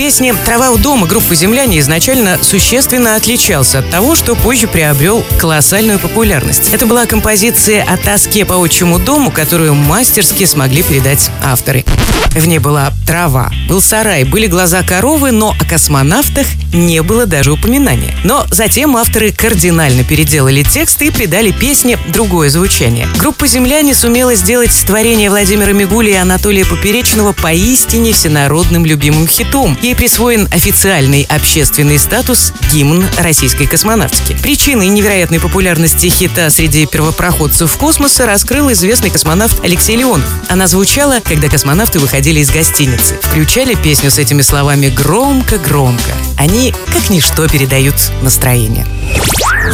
песни «Трава у дома» группы «Земляне» изначально существенно отличался от того, что позже приобрел колоссальную популярность. Это была композиция о тоске по отчему дому, которую мастерски смогли передать авторы. В ней была трава, был сарай, были глаза коровы, но о космонавтах не было даже упоминания. Но затем авторы кардинально переделали текст и придали песне другое звучание. Группа «Земляне» сумела сделать творение Владимира Мигули и Анатолия Поперечного поистине всенародным любимым хитом. Ей присвоен официальный общественный статус гимн российской космонавтики. Причиной невероятной популярности хита среди первопроходцев космоса раскрыл известный космонавт Алексей Леонов. Она звучала, когда космонавты выходили из гостиницы. Включали песню с этими словами громко-громко. Они, как ничто, передают настроение.